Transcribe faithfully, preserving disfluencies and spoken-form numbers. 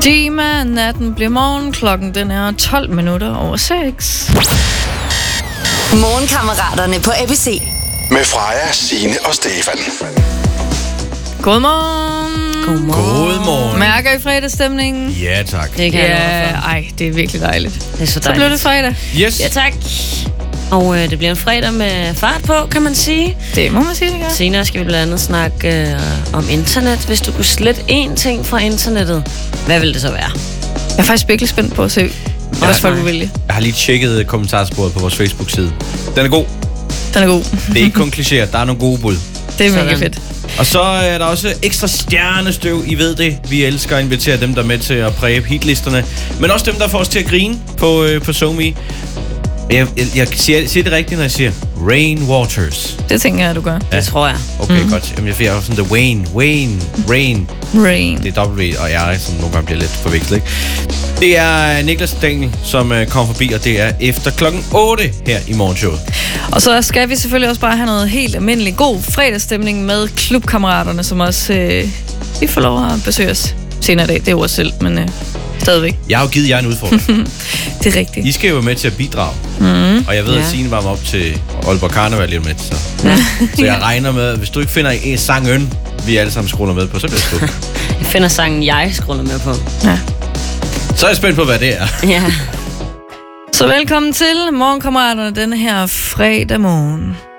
Dima, natten bliver morgen. Klokken den er tolv minutter over seks. Morgenkammeraterne på A B C. Med Freja, Signe og Stefan. Godmorgen. Godmorgen. Godmorgen. Mærker I fredagsstemningen? Ja, tak. Det kan Ja, jeg love for. ej, det er virkelig dejligt. Det er så Så dejligt. blev det fredag. Yes. Ja, tak. Og øh, det bliver en fredag med fart på, kan man sige. Det må man sige, det gør. Senere skal vi blandt andet snakke øh, om internet. Hvis du kunne slette én ting fra internettet, hvad vil det så være? Jeg er faktisk virkelig spændt på at se, hvad Også folk mig. vil vælge. Jeg har lige tjekket kommentarsporet på vores Facebook-side. Den er god. Den er god. Det er ikke kun klichéer, der er nogle gode bud. Det er mega Sådan. fedt. Og så er der også ekstra stjernestøv, I ved det. Vi elsker at invitere dem, der er med til at præge hitlisterne. Men også dem, der får os til at grine på, øh, på SoMe. Jeg, jeg, jeg siger, siger det rigtigt, når jeg siger Rain Waters. Det tænker jeg, du gør. Ja. Det tror jeg. Okay, mm. godt. Jamen, jeg er sådan The Wayne. Wayne. Rain. Rain. Det er W og jeg, som nogle gange bliver lidt forvekslet, ikke? Det er Niklas Daniel, som øh, kommer forbi, og det er efter klokken otte her i morgenshowet. Og så skal vi selvfølgelig også bare have noget helt almindelig god fredagsstemning med klubkammeraterne, som også øh, vi får lov at besøge os senere i dag. Det er jo os selv, men øh, stadigvæk. Jeg har jo givet jer en udfordring. Det er rigtigt. I skal jo være med til at bidrage. Mm. Og jeg ved, Ja. at Signe var med op til Aalborg Karneval lige om lidt. Så. så jeg regner med, at hvis du ikke finder en sang, vi alle sammen scroller med på, så bliver det sgu. Jeg finder sangen, jeg scroller med på. Ja. Så er jeg spændt på, hvad det er. Ja. Så velkommen til morgenkammeraterne denne her fredag morgen.